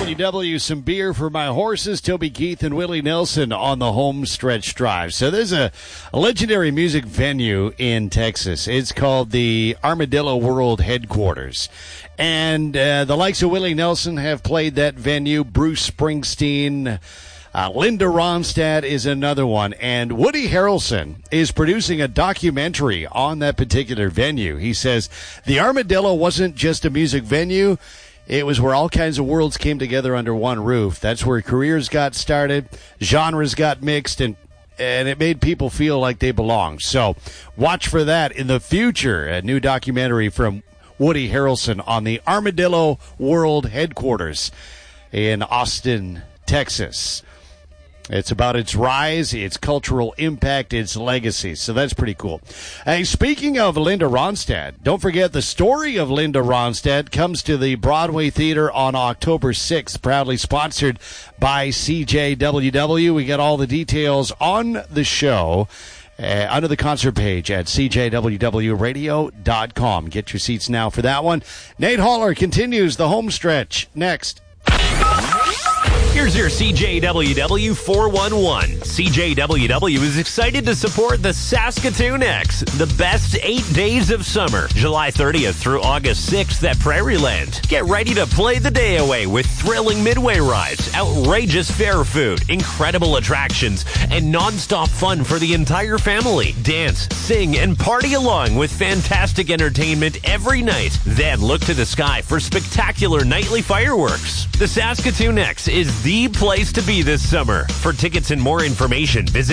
CJWW, some beer for my horses, Toby Keith and Willie Nelson on the home stretch drive. So there's a legendary music venue in Texas. It's called the Armadillo World Headquarters. And the likes of Willie Nelson have played that venue. Bruce Springsteen, Linda Ronstadt is another one. And Woody Harrelson is producing a documentary on that particular venue. He says the Armadillo wasn't just a music venue. It was where all kinds of worlds came together under one roof. That's where careers got started, genres got mixed, and it made people feel like they belonged. So watch for that in the future, a new documentary from Woody Harrelson on the Armadillo World Headquarters in Austin, Texas. It's about its rise, its cultural impact, its legacy. So that's pretty cool. Hey, speaking of Linda Ronstadt, don't forget the story of Linda Ronstadt comes to the Broadway Theater on October 6th, proudly sponsored by CJWW. We got all the details on the show under the concert page at cjwwradio.com. Get your seats now for that one. Nate Haller continues the home stretch next. Here's your CJWW 411. CJWW is excited to support the Saskatoon X, the best 8 days of summer, July 30th through August 6th at Prairieland. Get ready to play the day away with thrilling midway rides, outrageous fair food, incredible attractions, and nonstop fun for the entire family. Dance, sing, and party along with fantastic entertainment every night. Then look to the sky for spectacular nightly fireworks. The Saskatoon X is the place to be this summer. For tickets and more information, visit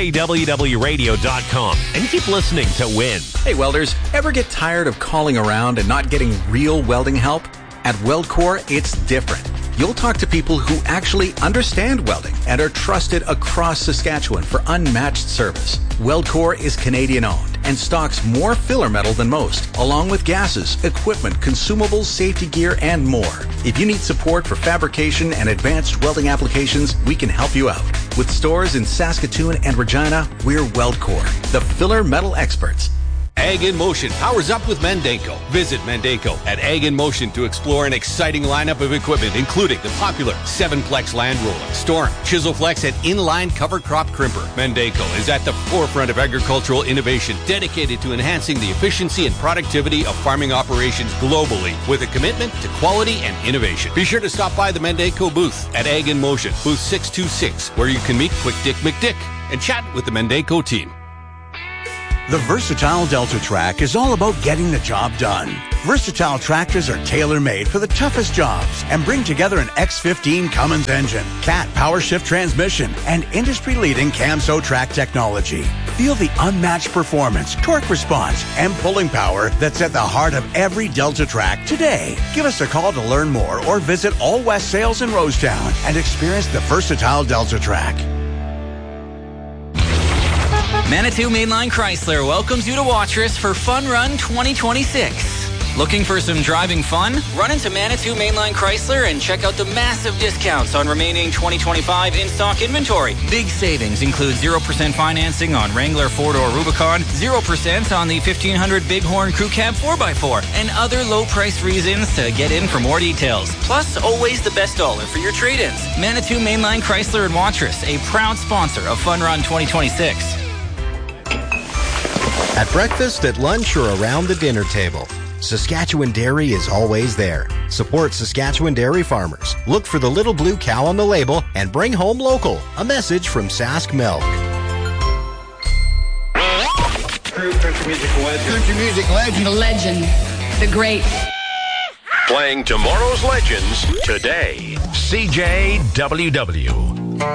cjwwradio.com and keep listening to win. Hey welders, ever get tired of calling around and not getting real welding help? At WeldCore, it's different. You'll talk to people who actually understand welding and are trusted across Saskatchewan for unmatched service. WeldCore is Canadian-owned and stocks more filler metal than most, along with gases, equipment, consumables, safety gear, and more. If you need support for fabrication and advanced welding applications, we can help you out. With stores in Saskatoon and Regina, we're WeldCore, the filler metal experts. Ag in Motion powers up with Mendenco. Visit Mendenco at Ag in Motion to explore an exciting lineup of equipment, including the popular 7-Plex Land Roller, Storm, Chiselflex, and Inline Cover Crop Crimper. Mendenco is at the forefront of agricultural innovation, dedicated to enhancing the efficiency and productivity of farming operations globally, with a commitment to quality and innovation. Be sure to stop by the Mendenco booth at Ag in Motion, booth 626, where you can meet Quick Dick McDick and chat with the Mendenco team. The Versatile Delta Track is all about getting the job done. Versatile tractors are tailor-made for the toughest jobs and bring together an X15 Cummins engine, Cat power shift transmission, and industry-leading Camso track technology. Feel the unmatched performance, torque response, and pulling power that's at the heart of every Delta Track today. Give us a call to learn more or visit All West Sales in Rosetown and experience the Versatile Delta Track. Manitou Mainline Chrysler welcomes you to Watrous for Fun Run 2026. Looking for some driving fun? Run into Manitou Mainline Chrysler and check out the massive discounts on remaining 2025 in-stock inventory. Big savings include 0% financing on Wrangler 4-door Rubicon, 0% on the 1500 Bighorn Crew Cab 4x4, and other low-price reasons to get in for more details. Plus, always the best dollar for your trade-ins. Manitou Mainline Chrysler and Watrous, a proud sponsor of Fun Run 2026. At breakfast, at lunch, or around the dinner table, Saskatchewan Dairy is always there. Support Saskatchewan dairy farmers. Look for the little blue cow on the label and bring home local. A message from Sask Milk. Country music legend. Country music legend. The legend. The great. Playing tomorrow's legends today. CJWW.